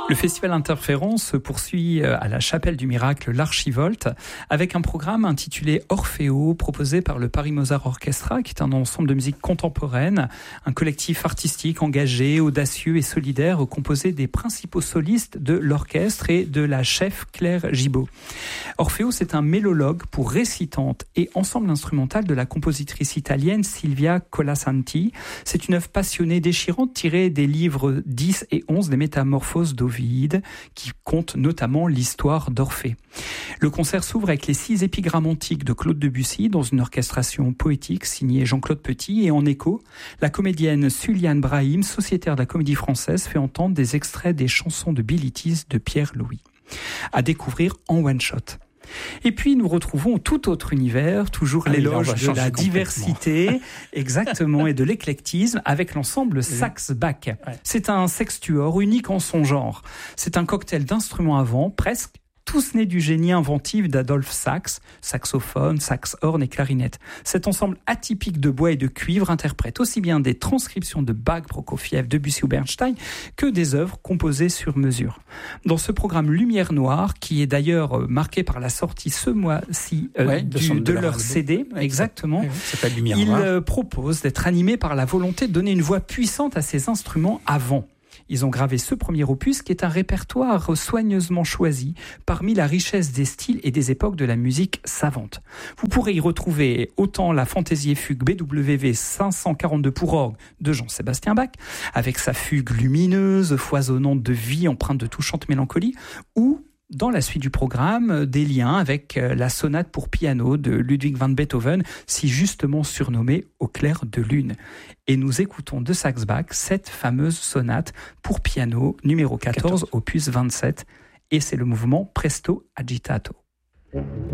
Le festival Interférence se poursuit à la Chapelle du Miracle, l'Archivolte, avec un programme intitulé Orfeo, proposé par le Paris Mozart Orchestra, qui est un ensemble de musique contemporaine, un collectif artistique engagé, audacieux et solidaire, composé des principaux solistes de l'orchestre et de la chef Claire Gibault. Orfeo, c'est un mélologue pour récitante et ensemble instrumental de la compositrice italienne Silvia Colasanti. C'est une œuvre passionnée, déchirante, tirée des livres 10 et 11 des Métamorphoses d'Ovide, qui compte notamment l'histoire d'Orphée. Le concert s'ouvre avec les 6 épigrammes antiques de Claude Debussy dans une orchestration poétique signée Jean-Claude Petit, et en écho, la comédienne Suliane Brahim, sociétaire de la Comédie Française, fait entendre des extraits des chansons de Bilitis de Pierre Louis. À découvrir en one-shot. Et puis nous retrouvons tout autre univers, toujours l'éloge de la diversité, exactement, et de l'éclectisme avec l'ensemble Saxe-Bach. Ouais. C'est un sextuor unique en son genre. C'est un cocktail d'instruments à vent, presque tous nés du génie inventif d'Adolphe Sax, saxophone, saxhorn et clarinette. Cet ensemble atypique de bois et de cuivre interprète aussi bien des transcriptions de Bach, Prokofiev, Debussy ou Bernstein que des œuvres composées sur mesure. Dans ce programme Lumière Noire, qui est d'ailleurs marqué par la sortie ce mois-ci de leur CD, exactement, ils proposent d'être animés par la volonté de donner une voix puissante à ces instruments à vent. Ils ont gravé ce premier opus qui est un répertoire soigneusement choisi parmi la richesse des styles et des époques de la musique savante. Vous pourrez y retrouver autant la fantaisie et fugue BWV 542 pour orgue de Jean-Sébastien Bach, avec sa fugue lumineuse, foisonnante de vie, empreinte de touchante mélancolie, ou dans la suite du programme, des liens avec la sonate pour piano de Ludwig van Beethoven, si justement surnommée Au clair de lune. Et nous écoutons de Saxe-Bach cette fameuse sonate pour piano numéro 14, opus 27, et c'est le mouvement Presto Agitato.